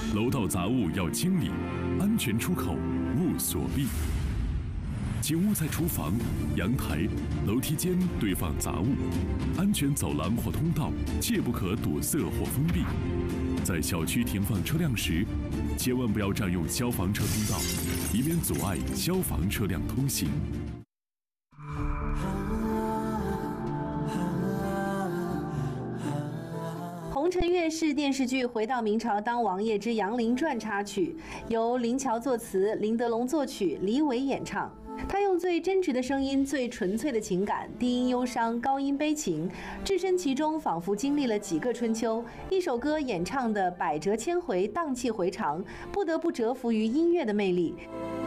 楼道杂物要清理，安全出口勿锁闭。请勿在厨房、阳台、楼梯间堆放杂物，安全走廊或通道切不可堵塞或封闭。在小区停放车辆时，千万不要占用消防车通道，以免阻碍消防车辆通行。 红尘月是电视剧《回到明朝当王爷之杨林传》插曲，由林乔作词，林德龙作曲，李伟演唱。他用最真实的声音、最纯粹的情感，低音忧伤，高音悲情，置身其中，仿佛经历了几个春秋。一首歌演唱的百折千回，荡气回肠，不得不折服于音乐的魅力。